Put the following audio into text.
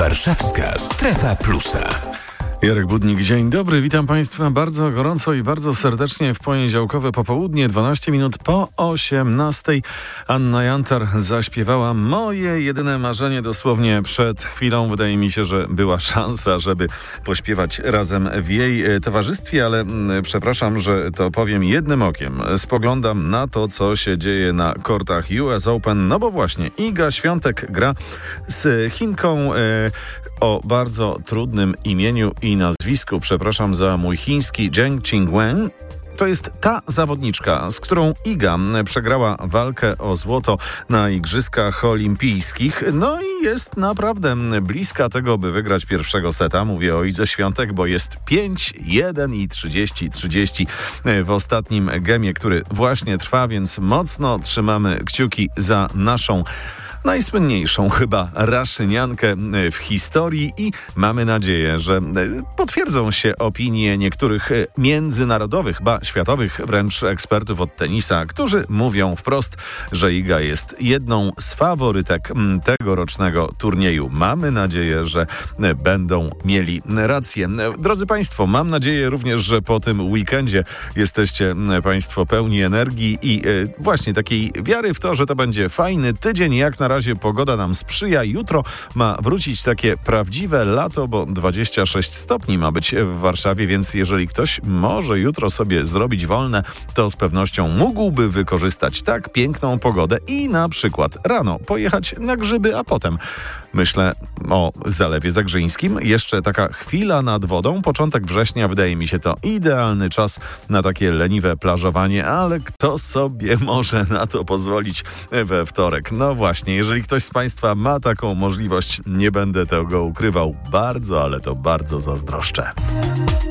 Warszawska Strefa Plusa. Jarek Budnik, dzień dobry, witam Państwa bardzo gorąco i bardzo serdecznie w poniedziałkowe popołudnie, 12 minut po 18. Anna Jantar zaśpiewała moje jedyne marzenie dosłownie przed chwilą. Wydaje mi się, że była szansa, żeby pośpiewać razem w jej towarzystwie, ale przepraszam, że to powiem jednym okiem. Spoglądam na to, co się dzieje na kortach US Open, no bo właśnie Iga Świątek gra z Chinką o bardzo trudnym imieniu i nazwisku. Przepraszam za mój chiński. Zheng Qinwen. To jest ta zawodniczka, z którą Iga przegrała walkę o złoto na Igrzyskach Olimpijskich. No i jest naprawdę bliska tego, by wygrać pierwszego seta. Mówię o Idze Świątek, bo jest 5-1 i 30-30 w ostatnim gemie, który właśnie trwa, więc mocno trzymamy kciuki za naszą najsłynniejszą chyba raszyniankę w historii i mamy nadzieję, że potwierdzą się opinie niektórych międzynarodowych, światowych wręcz ekspertów od tenisa, którzy mówią wprost, że Iga jest jedną z faworytek tegorocznego turnieju. Mamy nadzieję, że będą mieli rację. Drodzy Państwo, mam nadzieję również, że po tym weekendzie jesteście Państwo pełni energii i właśnie takiej wiary w to, że to będzie fajny tydzień. Jak na razie pogoda nam sprzyja. Jutro ma wrócić takie prawdziwe lato, bo 26 stopni ma być w Warszawie, więc jeżeli ktoś może jutro sobie zrobić wolne, to z pewnością mógłby wykorzystać tak piękną pogodę i na przykład rano pojechać na grzyby, a potem myślę o Zalewie Zagrzyńskim. Jeszcze taka chwila nad wodą. Początek września wydaje mi się to idealny czas na takie leniwe plażowanie, ale kto sobie może na to pozwolić we wtorek? No właśnie, jeżeli ktoś z Państwa ma taką możliwość, nie będę tego ukrywał, bardzo, ale to bardzo zazdroszczę.